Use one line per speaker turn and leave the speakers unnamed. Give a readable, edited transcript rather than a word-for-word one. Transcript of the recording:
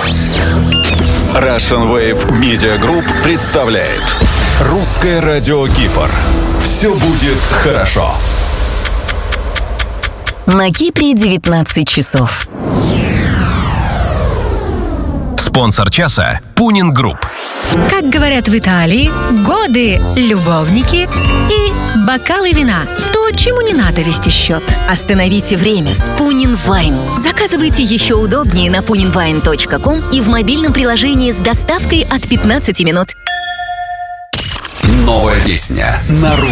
Russian Wave Media Group представляет Русское радио Кипр. Все будет хорошо.
На Кипре 19 часов.
Спонсор часа – Пунин Групп.
Как говорят в Италии, годы, любовники и бокалы вина. То, чему не надо вести счет.
Остановите время с Пунин Вайн. Заказывайте еще удобнее на puninwine.com и в мобильном приложении с доставкой от 15 минут.
Новая песня на